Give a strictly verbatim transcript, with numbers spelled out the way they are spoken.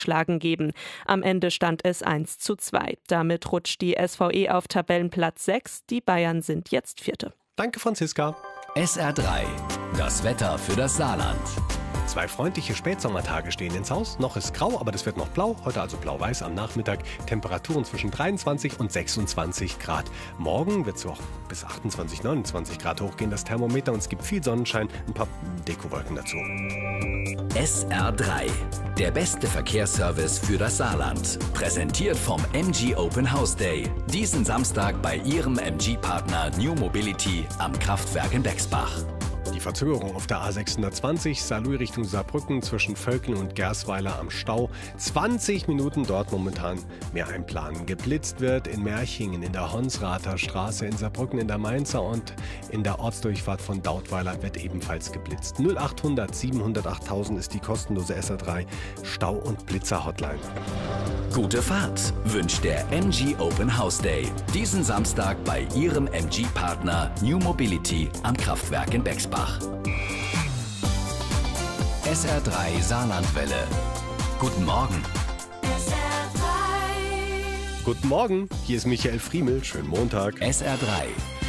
Schlagen geben. Am Ende stand es eins zu zwei. Damit rutscht die S V E auf Tabellenplatz sechs. Die Bayern sind jetzt Vierte. Danke, Franziska. S R drei, das Wetter für das Saarland. Zwei freundliche Spätsommertage stehen ins Haus. Noch ist grau, aber das wird noch blau. Heute also blau-weiß am Nachmittag. Temperaturen zwischen dreiundzwanzig und sechsundzwanzig Grad. Morgen wird es auch bis achtundzwanzig, neunundzwanzig Grad hochgehen, das Thermometer. Und es gibt viel Sonnenschein, ein paar Dekowolken dazu. S R drei, der beste Verkehrsservice für das Saarland. Präsentiert vom M G Open House Day. Diesen Samstag bei Ihrem M G-Partner New Mobility am Kraftwerk in Bexbach. Die Verzögerung auf der A sechshundertzwanzig, Saarlouis Richtung Saarbrücken zwischen Völkeln und Gersweiler am Stau. zwanzig Minuten dort momentan mehr einplanen. Geblitzt wird in Merchingen, in der Honsrather Straße, in Saarbrücken, in der Mainzer und in der Ortsdurchfahrt von Dautweiler wird ebenfalls geblitzt. null achthundert siebenhundert achttausend ist die kostenlose S R drei Stau- und Blitzer-Hotline. Gute Fahrt wünscht der M G Open House Day. Diesen Samstag bei Ihrem M G-Partner New Mobility am Kraftwerk in Bexbach. S R drei Saarlandwelle. Guten Morgen. S R drei. Guten Morgen, hier ist Michael Friemel. Schönen Montag. S R drei